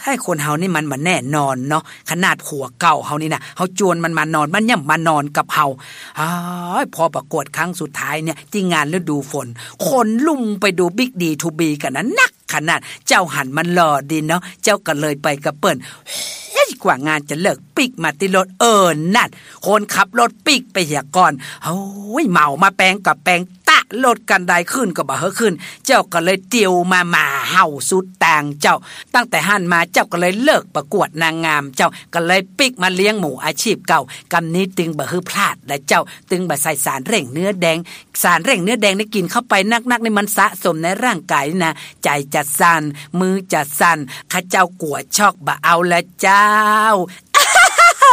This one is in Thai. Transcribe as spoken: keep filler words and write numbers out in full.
ให้คนเฮานี่มันมาแน่นอนเนาะขนาดผัวเก่าเฮานี่นะเฮาจวนมันมานอนมันย่ำมานอนกับเฮาอ้ายพอประกวดครั้งสุดท้ายเนี่ยที่งานฤดูฝนคนลุ่มไปดูบิ๊กดีทูบีกันนะนักขนาดเจ้าหันมันหล่อดีเนาะเจ้าก็เลยไปกับเปิ้นกว่างานจะเลิกปิกมาติรถเอิญนั่นคนขับรถปิกไปเหียก่อนโอ้ยเมามาแปลงกับแปลงตะรถกันได้ขึ้นก็บ่เฮอขึ้นเจ้าก็เลยเตียวมามาเห่าสุดต่างเจ้าตั้งแต่หันมาเจ้าก็เลยเลิกประกวดนางงามเจ้าก็เลยปิกมาเลี้ยงหมูอาชีพเก่ากำนี้ตึงบ่ฮือพลาดและเจ้าตึงบ่ใส่สารเร่งเนื้อแดงสารเร่งเนื้อแดงนี่กินเข้าไปนักๆนี่มันสะสมในร่างกายนะใจจะสั่นมือจะสั่นข้าเจ้ากลัวช็อกบ่เอาละเจ้า